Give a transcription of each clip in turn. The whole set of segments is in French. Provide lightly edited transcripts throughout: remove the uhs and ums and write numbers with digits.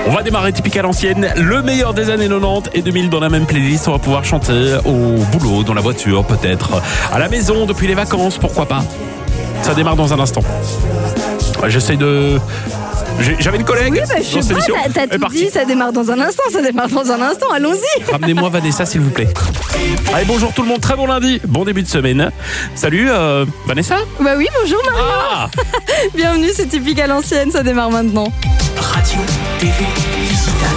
On va démarrer typique à l'ancienne, le meilleur des années 90 et 2000 dans la même playlist. On va pouvoir chanter au boulot, dans la voiture peut-être, à la maison, depuis les vacances, pourquoi pas. Ça démarre dans un instant. J'essaye de... J'avais une collègue Oui, je sais pas, t'as tout dit, ça démarre dans un instant, allons-y. Ramenez-moi Vanessa s'il vous plaît. Allez, bonjour tout le monde, très bon lundi, bon début de semaine. Salut Vanessa. Bah oui, bonjour Mario. Ah Bienvenue, c'est typique à l'ancienne, ça démarre maintenant. Radio, TV, digital.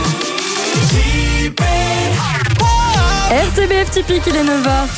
RTBF typique, il est 9h.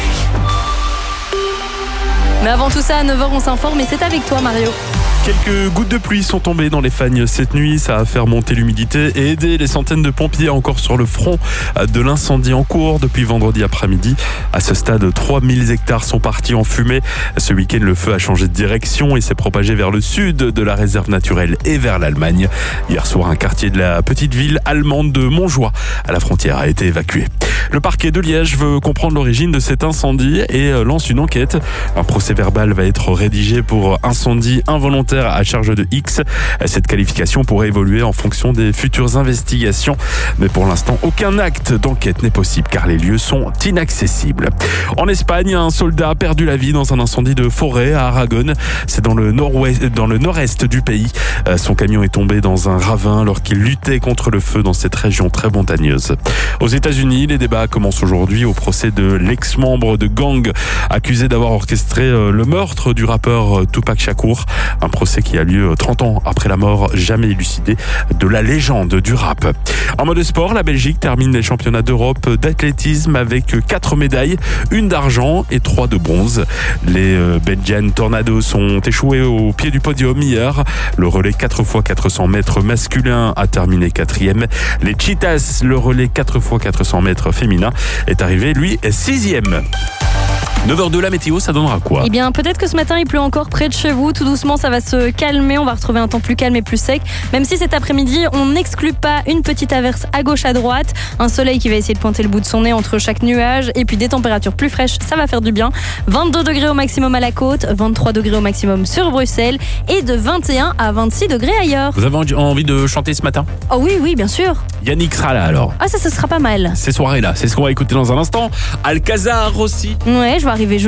Mais avant tout ça, à 9h, on s'informe et c'est avec toi Mario. Quelques gouttes de pluie sont tombées dans les Fagnes cette nuit. Ça a fait remonter l'humidité et aider les centaines de pompiers encore sur le front de l'incendie en cours depuis vendredi après-midi. À ce stade, 3000 hectares sont partis en fumée. Ce week-end, le feu a changé de direction et s'est propagé vers le sud de la réserve naturelle et vers l'Allemagne. Hier soir, un quartier de la petite ville allemande de Montjoie, à la frontière, a été évacué. Le parquet de Liège veut comprendre l'origine de cet incendie et lance une enquête. Un procès verbal va être rédigé pour incendie involontaire à charge de X. Cette qualification pourrait évoluer en fonction des futures investigations. Mais pour l'instant, aucun acte d'enquête n'est possible car les lieux sont inaccessibles. En Espagne, un soldat a perdu la vie dans un incendie de forêt à Aragon. C'est dans le nord-est du pays. Son camion est tombé dans un ravin alors qu'il luttait contre le feu dans cette région très montagneuse. Aux États-Unis, les débats commencent aujourd'hui au procès de l'ex-membre de gang accusé d'avoir orchestré le meurtre du rappeur Tupac Shakur. Un procès qui a lieu 30 ans après la mort jamais élucidée de la légende du rap. En mode sport, la Belgique termine les championnats d'Europe d'athlétisme avec 4 médailles, 1 d'argent et 3 de bronze. Les Belgian Tornadoes sont échoués au pied du podium hier. Le relais 4x400 mètres masculin a terminé 4e. Les Cheetahs, le relais 4x400 mètres féminin, est arrivé, lui, 6e. 9h02, la météo, ça donnera quoi ? Eh bien, peut-être que ce matin, il pleut encore près de chez vous. Tout doucement, ça va se calmer. On va retrouver un temps plus calme et plus sec. Même si cet après-midi, on n'exclut pas une petite averse à gauche, à droite. Un soleil qui va essayer de pointer le bout de son nez entre chaque nuage. Et puis des températures plus fraîches, ça va faire du bien. 22 degrés au maximum à la côte, 23 degrés au maximum sur Bruxelles et de 21 à 26 degrés ailleurs. Vous avez envie de chanter ce matin ? Oh oui, bien sûr. Yannick sera là alors. Ah, ça sera pas mal. Ces soirées-là, c'est ce qu'on va écouter dans un instant. Alcazar aussi. Ouais, je vais arriver